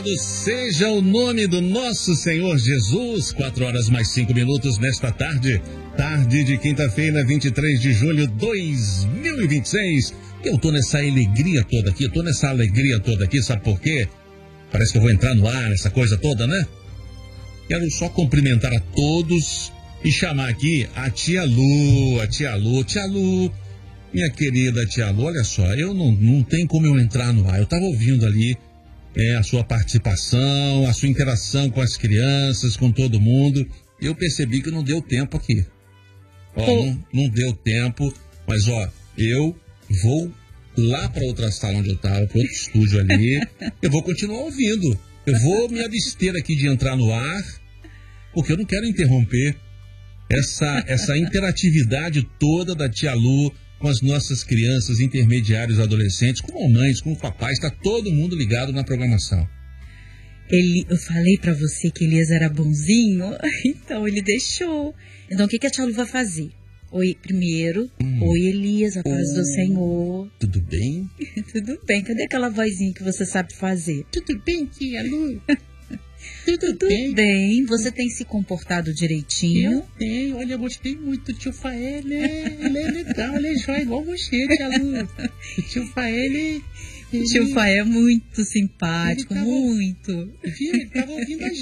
Louvado seja o nome do nosso Senhor Jesus. 4h mais 5 nesta tarde de quinta-feira, 23 de julho de 2026. Eu tô nessa alegria toda aqui, sabe por quê? Parece que eu vou entrar no ar, essa coisa toda, né? Quero só cumprimentar a todos e chamar aqui a tia Lu. Tia Lu, minha querida tia Lu, olha só, eu não tem como eu entrar no ar. Eu tava ouvindo ali a sua participação, a sua interação com as crianças, com todo mundo. Eu percebi que não deu tempo aqui. Não deu tempo, mas eu vou lá para outra sala onde eu estava, para outro estúdio ali. Eu vou continuar ouvindo. Eu vou me abster aqui de entrar no ar, porque eu não quero interromper essa interatividade toda da tia Lu com as nossas crianças, intermediários, adolescentes, com mamães, com papais, está todo mundo ligado na programação. Eu falei pra você que Elias era bonzinho, então ele deixou. Então o que a tia Lu vai fazer? Oi Elias, a paz do Senhor. Tudo bem? Tudo bem, cadê aquela vozinha que você sabe fazer? Tudo bem, tia Lu? Tudo bem, você tem se comportado direitinho? Eu tenho, olha, eu gostei muito do tio Fael, né? Ele é legal, ele é jóia igual você, tia Lu. O tio Fael, O tio Fael é muito simpático, muito. Ele tava ouvindo a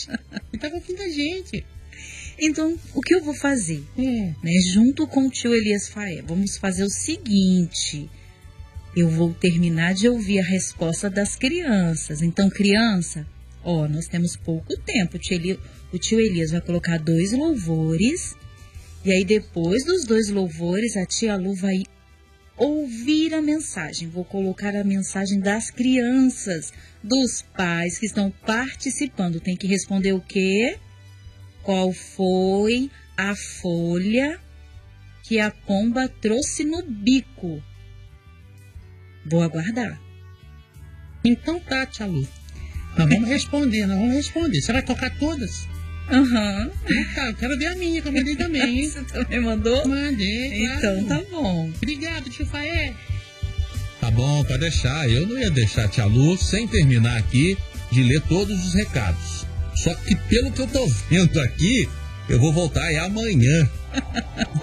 gente. Então, o que eu vou fazer? Junto com o tio Elias Fael, vamos fazer o seguinte. Eu vou terminar de ouvir a resposta das crianças. Então, criança, nós temos pouco tempo. O tio Elias vai colocar 2 louvores. E aí, depois dos 2 louvores, a tia Lu vai ouvir a mensagem. Vou colocar a mensagem das crianças, dos pais que estão participando. Tem que responder o quê? Qual foi a folha que a pomba trouxe no bico? Vou aguardar. Então tá, tia Lu. Nós vamos responder. Você vai tocar todas? Aham. Tá, eu quero ver a minha, que eu mandei também, hein? Você também mandou? Mandei, claro. Então tá bom. Obrigado, tio Faé. Tá bom, pode deixar. Eu não ia deixar a tia Lu sem terminar aqui de ler todos os recados. Só que pelo que eu tô vendo aqui, eu vou voltar amanhã.